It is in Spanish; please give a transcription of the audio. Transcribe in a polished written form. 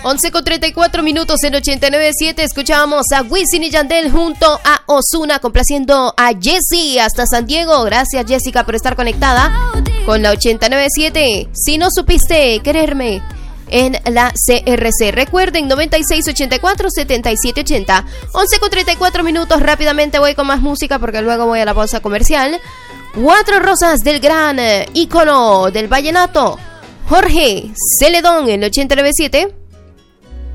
11:34 en 89.7. Escuchábamos a Wisin y Yandel junto a Ozuna, complaciendo a Jessie hasta San Diego. Gracias, Jessica, por estar conectada con la 89.7. Si no supiste quererme en la CRC, recuerden 9684-7780. 11:34. Rápidamente voy con más música porque luego voy a la pausa comercial. Cuatro Rosas del gran ícono del vallenato, Jorge Celedón, en 89.7.